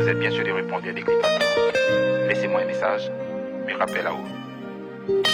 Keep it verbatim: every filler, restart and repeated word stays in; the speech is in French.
Vous êtes bien sûr des répondeurs des clics. Laissez-moi un message, me rappelez là-haut.